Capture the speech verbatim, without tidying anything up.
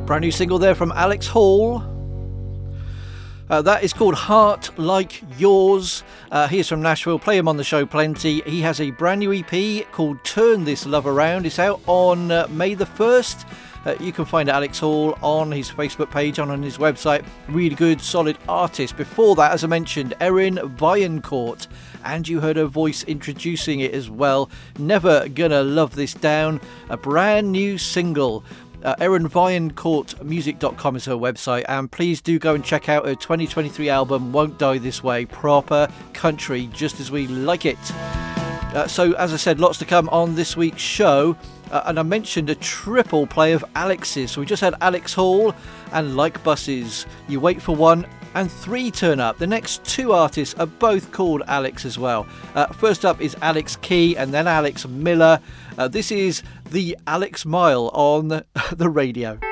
Brand new single there from Alex Hall. Uh, that is called Heart Like Yours. Uh, he is from Nashville. Play him on the show plenty. He has a brand new E P called Turn This Love Around. It's out on uh, May the first. Uh, you can find Alex Hall on his Facebook page and on his website. Really good, solid artist. Before that, as I mentioned, Erin Viancourt. And you heard her voice introducing it as well. Never Gonna Love This Down. A brand new single. Uh, Erin Viancourt music dot com is her website, and please do go and check out her twenty twenty-three album Won't Die This Way. Proper country, just as we like it. Uh, so as I said, lots to come on this week's show, uh, and I mentioned a triple play of Alex's. So we just had Alex Hall and Like Buses. You wait for one and three turn up. The next two artists are both called Alex as well. Uh, first up is Alex Key and then Alex Miller. Uh, this is the Alex Mile on the radio.